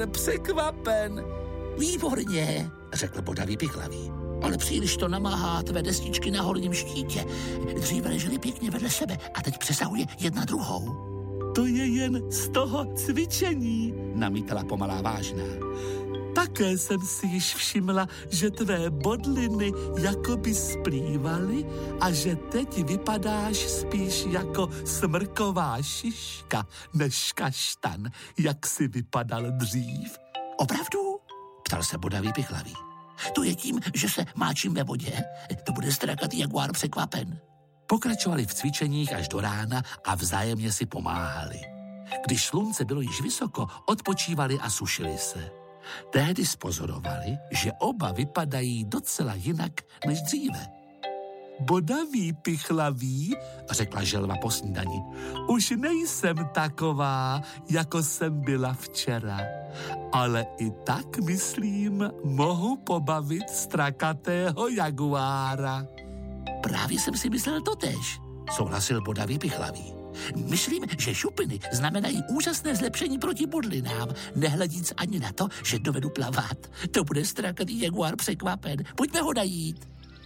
překvapen. Výborně, řekl bodavý pichlavý. Ale příliš to namáhá tvé destičky na horním štítě. Dříve ležely pěkně vedle sebe a teď přesahuje jedna druhou. To je jen z toho cvičení, namítala pomalá vážná. Také jsem si již všimla, že tvé bodliny jakoby splývaly a že teď vypadáš spíš jako smrková šiška než kaštan, jak si vypadal dřív. Opravdu? Ptal se bodavý pichlavý. To je tím, že se máčím ve vodě. To bude strakatý jaguár překvapen. Pokračovali v cvičeních až do rána a vzájemně si pomáhali. Když slunce bylo již vysoko, odpočívali a sušili se. Tehdy spozorovali, že oba vypadají docela jinak než dříve. Bodavý pichlavý, řekla želva po snídani, už nejsem taková, jako jsem byla včera. Ale i tak, myslím, mohu pobavit strakatého jaguára. Právě jsem si myslel totéž, souhlasil bodavý pichlavý. Myslím, že šupiny znamenají úžasné zlepšení proti bodlinám, nehledíc ani na to, že dovedu plavat. To bude strakatý jaguár překvapen. Pojďme ho najít.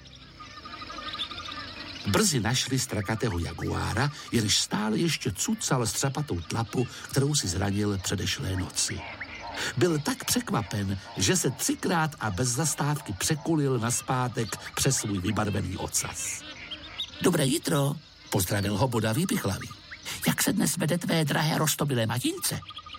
Brzy našli strakatého jaguára, jenž stále ještě cucal střapatou tlapu, kterou si zranil předešlé noci. Byl tak překvapen, že se 3krát a bez zastávky překulil nazpátek přes svůj vybarvený ocas. Dobré jitro, pozdravil ho bodavý pichlavý. Jak se dnes vede tvé drahé roztobilé matince?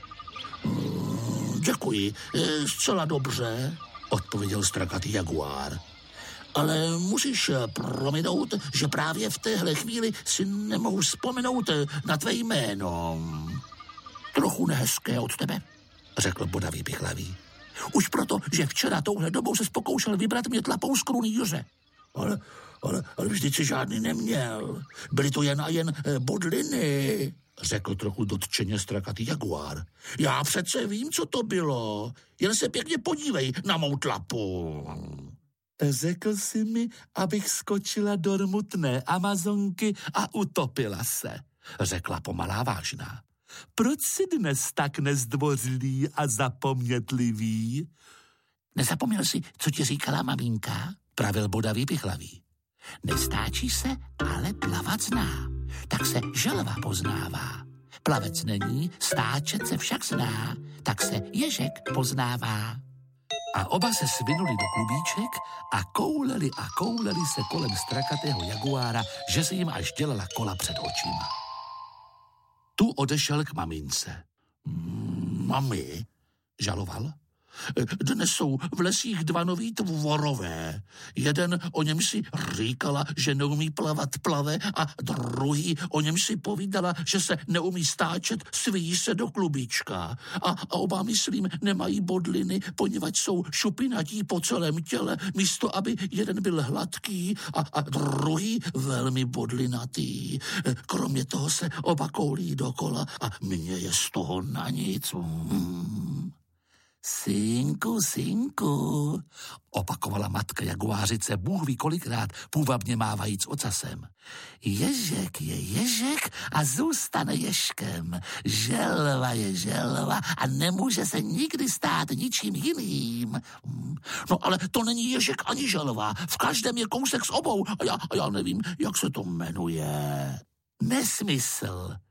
Děkuji, zcela dobře, odpověděl strakatý jaguár. Ale musíš prominout, že právě v téhle chvíli si nemohu vzpomenout na tvé jméno. Trochu nehezké od tebe, řekl bodavý pichlavý. Už proto, že včera touhle dobou se pokoušel vybrat mě tlapou z kruny Juře. Ale vždyť si žádný neměl. Byly to jen a jen bodliny, řekl trochu dotčeně strakatý jaguár. Já přece vím, co to bylo. Jen se pěkně podívej na mou tlapu. Řekl jsi mi, abych skočila do rmutné Amazonky a utopila se, řekla pomalá vážná. Proč jsi dnes tak nezdvořilý a zapomnětlivý? Nezapomněl jsi, co ti říkala maminka? Pravil bodavý pichlavý. Nestáčí se, ale plavat zná. Tak se želva poznává. Plavec není, stáčet se však zná. Tak se ježek poznává. A oba se svinuli do klubíček a kouleli se kolem strakatého jaguára, že se jim až dělala kola před očima. Tu odešel k mamince. Mami, žaloval. Dnes jsou v lesích 2 noví tvorové. Jeden, o něm si říkala, že neumí plavat plave, a druhý, o něm si povídala, že se neumí stáčet, svíjí se do klubíčka. A oba, myslím, nemají bodliny, poněvadž jsou šupinatí po celém těle, místo aby jeden byl hladký a druhý velmi bodlinatý. Kromě toho se oba koulí dokola a mně je z toho na nic. Synku, opakovala matka jaguářice Bůh ví kolikrát, půvabně mávajíc ocasem. Ježek je ježek a zůstane ježkem. Želva je želva a nemůže se nikdy stát ničím jiným. No ale to není ježek ani želva. V každém je kousek z obou a já nevím, jak se to jmenuje. Nesmysl,